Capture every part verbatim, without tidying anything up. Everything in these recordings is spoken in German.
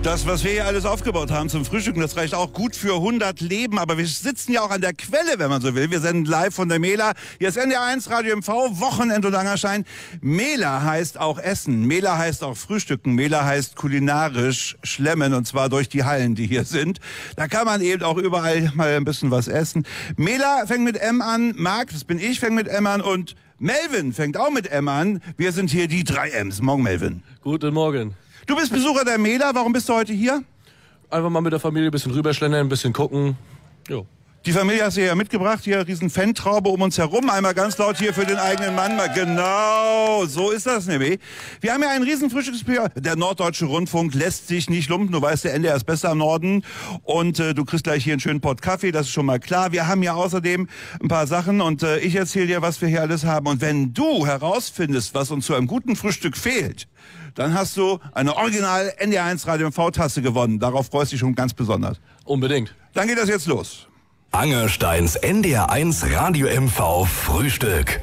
Das, was wir hier alles aufgebaut haben zum Frühstücken, das reicht auch gut für hundert Leben. Aber wir sitzen ja auch an der Quelle, wenn man so will. Wir senden live von der Mela. Hier ist N D R eins Radio M V, Wochenend und Langerschein. Mela heißt auch Essen. Mela heißt auch Frühstücken. Mela heißt kulinarisch schlemmen, und zwar durch die Hallen, die hier sind. Da kann man eben auch überall mal ein bisschen was essen. Mela fängt mit M an. Marc, das bin ich, fängt mit M an. Und Melvin fängt auch mit M an. Wir sind hier die drei M's. Morgen, Melvin. Guten Morgen. Du bist Besucher der Mela. Warum bist du heute hier? Einfach mal mit der Familie ein bisschen rüberschlendern, ein bisschen gucken. Jo. Die Familie hast du ja mitgebracht, hier eine riesen Fantraube um uns herum. Einmal ganz laut hier für den eigenen Mann. Genau, so ist das nämlich. Wir haben ja einen riesen Frühstücksbier. Der Norddeutsche Rundfunk lässt sich nicht lumpen. Du weißt, der N D R ist besser im Norden. Und äh, du kriegst gleich hier einen schönen Pott Kaffee, das ist schon mal klar. Wir haben ja außerdem ein paar Sachen und äh, ich erzähle dir, was wir hier alles haben. Und wenn du herausfindest, was uns zu einem guten Frühstück fehlt, dann hast du eine Original N D R eins Radio M V-Tasse gewonnen. Darauf freust du dich schon ganz besonders. Unbedingt. Dann geht das jetzt los. Angersteins N D R eins Radio M V Frühstück.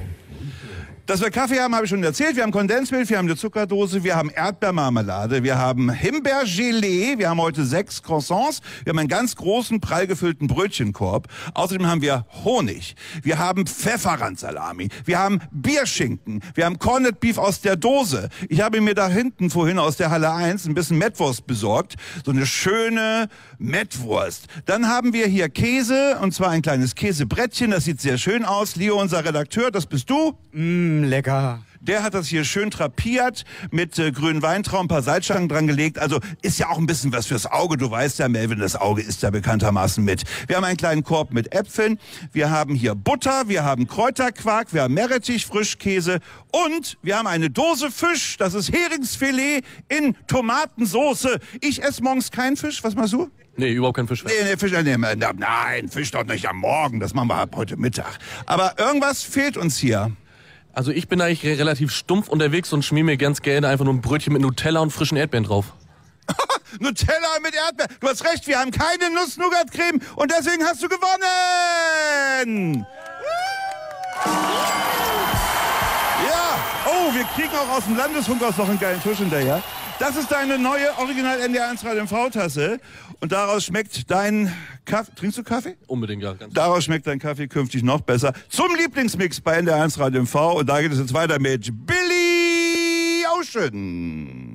Dass wir Kaffee haben, habe ich schon erzählt. Wir haben Kondensmilch, wir haben eine Zuckerdose, wir haben Erdbeermarmelade, wir haben Himbeergelee, wir haben heute sechs Croissants, wir haben einen ganz großen, prall gefüllten Brötchenkorb. Außerdem haben wir Honig, wir haben Pfefferrandsalami, wir haben Bierschinken, wir haben Corned Beef aus der Dose. Ich habe mir da hinten vorhin aus der Halle eins ein bisschen Mettwurst besorgt, so eine schöne Mettwurst. Dann haben wir hier Käse, und zwar ein kleines Käsebrettchen, das sieht sehr schön aus. Leo, unser Redakteur, das bist du. Mmh, lecker. Der hat das hier schön trapiert, mit äh, grünen Weintrauben, ein paar Salzstangen dran gelegt. Also ist ja auch ein bisschen was fürs Auge. Du weißt ja, Melvin, das Auge isst ja bekanntermaßen mit. Wir haben einen kleinen Korb mit Äpfeln. Wir haben hier Butter, wir haben Kräuterquark, wir haben Meerrettich, Frischkäse und wir haben eine Dose Fisch. Das ist Heringsfilet in Tomatensoße. Ich esse morgens keinen Fisch. Was machst du? Nee, überhaupt kein Fisch. Nee, nee, Fisch, nee, nein, Fisch doch nicht am Morgen. Das machen wir ab heute Mittag. Aber irgendwas fehlt uns hier. Also ich bin eigentlich re- relativ stumpf unterwegs und schmier mir ganz gerne einfach nur ein Brötchen mit Nutella und frischen Erdbeeren drauf. Nutella mit Erdbeeren. Du hast recht, wir haben keine Nuss-Nougat-Creme und deswegen hast du gewonnen. Ja, oh, wir kriegen auch aus dem Landesfunkhaus noch einen geilen Tusch hinterher. Das ist deine neue Original N D R eins Radio M V-Tasse und daraus schmeckt dein Kaffee. Trinkst du Kaffee? Unbedingt, ja. Ganz Daraus schmeckt dein Kaffee künftig noch besser. Zum Lieblingsmix bei N D R eins Radio M V und da geht es jetzt weiter mit Billy Ocean.